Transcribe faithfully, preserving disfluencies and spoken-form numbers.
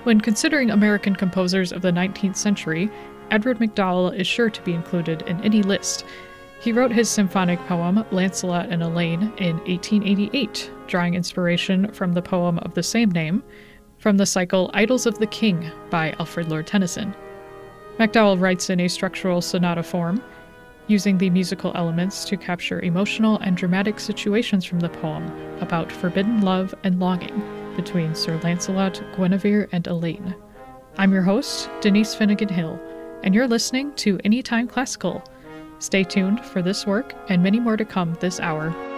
When considering American composers of the nineteenth century, Edward MacDowell is sure to be included in any list. He wrote his symphonic poem, Lancelot and Elaine, in eighteen eighty-eight, drawing inspiration from the poem of the same name, from the cycle Idylls of the King by Alfred Lord Tennyson. MacDowell writes in a structural sonata form, using the musical elements to capture emotional and dramatic situations from the poem about forbidden love and longing between Sir Lancelot, Guinevere, and Elaine. I'm your host, Denise Finnegan Hill, and you're listening to Anytime Classical. Stay tuned for this work and many more to come this hour.